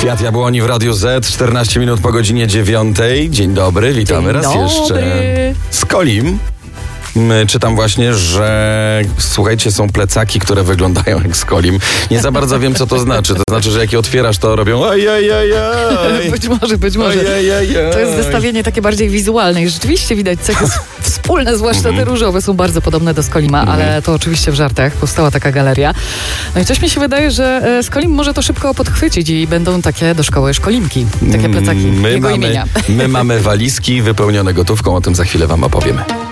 Świat Jabłoni w Radiu Z, 14 minut po godzinie 9. Dzień dobry, witamy raz jeszcze. Z Kolim. Czytam właśnie, że słuchajcie, są plecaki, które wyglądają jak z Kolim. Nie za bardzo wiem, co to znaczy. To znaczy, że jak je otwierasz, to robią ojejejej. Być może. Ojejejej. To jest zestawienie takie bardziej wizualne i rzeczywiście widać cechy wspólne, zwłaszcza te różowe są bardzo podobne do Skolima, ale to oczywiście w żartach. Powstała taka galeria. No i coś mi się wydaje, że Skolim może to szybko podchwycić i będą takie do szkoły szkolimki. Takie plecaki jego imienia. My mamy walizki wypełnione gotówką, o tym za chwilę wam opowiemy.